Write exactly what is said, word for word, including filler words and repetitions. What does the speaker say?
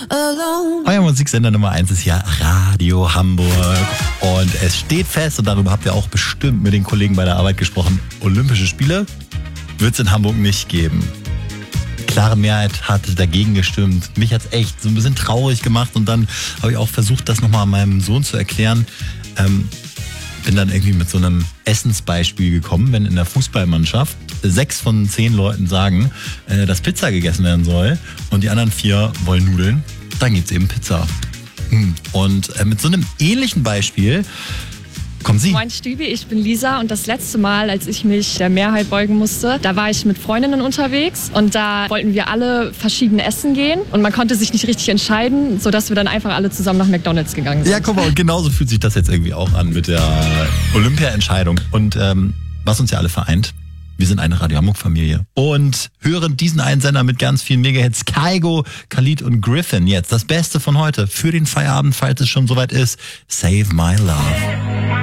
alone. Euer Musiksender Nummer eins ist ja Radio Hamburg. Und es steht fest, und darüber habt ihr auch bestimmt mit den Kollegen bei der Arbeit gesprochen, Olympische Spiele wird es in Hamburg nicht geben. Klare Mehrheit hat dagegen gestimmt. Mich hat es echt so ein bisschen traurig gemacht. Und dann habe ich auch versucht, das nochmal meinem Sohn zu erklären. Ähm, bin dann irgendwie mit so einem Essensbeispiel gekommen, wenn in der Fußballmannschaft sechs von zehn Leuten sagen, äh, dass Pizza gegessen werden soll und die anderen vier wollen Nudeln, dann gibt's eben Pizza. Hm. Und äh, mit so einem ähnlichen Beispiel kommen Sie. Moin Stübi, ich bin Lisa und das letzte Mal, als ich mich der Mehrheit beugen musste, da war ich mit Freundinnen unterwegs und da wollten wir alle verschieden essen gehen und man konnte sich nicht richtig entscheiden, sodass wir dann einfach alle zusammen nach McDonald's gegangen sind. Ja, guck mal, und genauso fühlt sich das jetzt irgendwie auch an mit der Olympia-Entscheidung. Und ähm, was uns ja alle vereint, wir sind eine Radio Hamburg-Familie und hören diesen einen Sender mit ganz vielen Megahits. Kygo, Khalid und Griffin jetzt. Das Beste von heute für den Feierabend, falls es schon soweit ist. Save My Love.